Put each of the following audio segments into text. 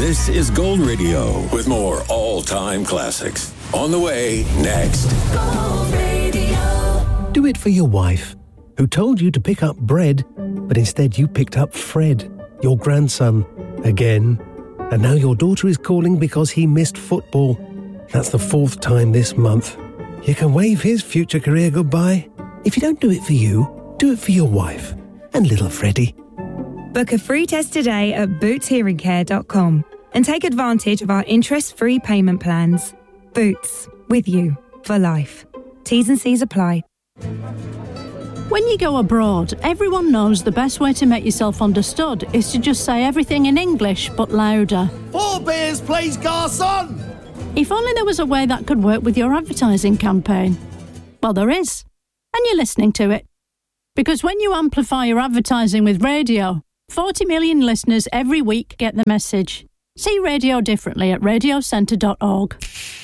This is Gold Radio with more all-time classics. On the way next. Gold Radio. Do it for your wife, who told you to pick up bread, but instead you picked up Fred, your grandson, again. And now your daughter is calling because he missed football. That's the 4th time this month. You can wave his future career goodbye. If you don't do it for you, do it for your wife and little Freddie. Book a free test today at bootshearingcare.com and take advantage of our interest-free payment plans. Boots, with you for life. T's and C's apply. When you go abroad, everyone knows the best way to make yourself understood is to just say everything in English but louder. 4 beers, please, garçon! If only there was a way that could work with your advertising campaign. Well, there is. And you're listening to it. Because when you amplify your advertising with radio, 40 million listeners every week get the message. See radio differently at radiocentre.org.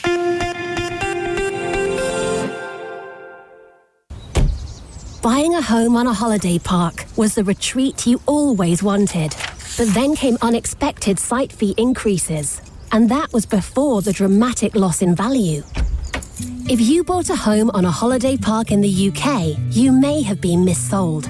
Buying a home on a holiday park was the retreat you always wanted. But then came unexpected site fee increases. And that was before the dramatic loss in value. If you bought a home on a holiday park in the UK, you may have been missold.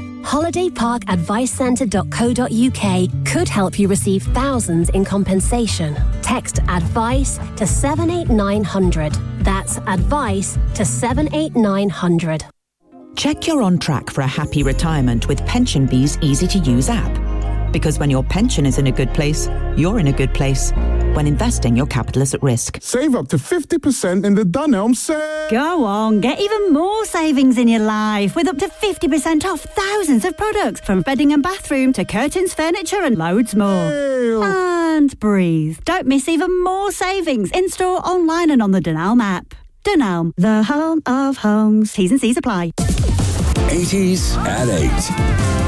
holidayparkadvicecentre.co.uk could help you receive thousands in compensation. Text ADVICE to 78900. That's ADVICE to 78900. Check you're on track for a happy retirement with PensionBee's easy-to-use app. Because when your pension is in a good place, you're in a good place. When investing, your capital is at risk. Save up to 50% in the Dunelm sale. Go on, get even more savings in your life with up to 50% off thousands of products from bedding and bathroom to curtains, furniture and loads more. Ew. And breathe. Don't miss even more savings in-store, online and on the Dunelm app. Dunelm, the home of homes. T's and C's apply. 80s at 8.